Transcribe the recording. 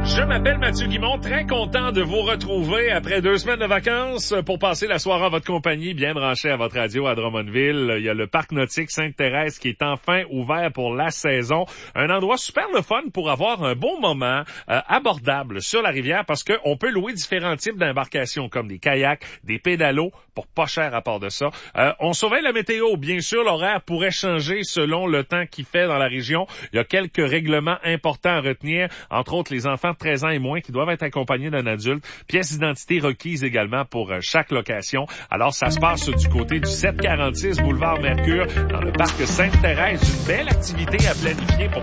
Je m'appelle Mathieu Guimond, très content de vous retrouver après 2 semaines de vacances pour passer la soirée en votre compagnie, bien branché à votre radio à Drummondville. Il y a le parc nautique Sainte-Thérèse qui est enfin ouvert pour la saison. Un endroit super le fun pour avoir un bon moment abordable sur la rivière parce qu'on peut louer différents types d'embarcations comme des kayaks, des pédalos pour pas cher à part de ça. On surveille la météo. Bien sûr, l'horaire pourrait changer selon le temps qu'il fait dans la région. Il y a quelques règlements importants à retenir, entre autres les enfants de 13 ans et moins qui doivent être accompagnés d'un adulte. Pièces d'identité requises également pour chaque location. Alors, ça se passe du côté du 746 boulevard Mercure dans le parc Sainte-Thérèse. Une belle activité à planifier pour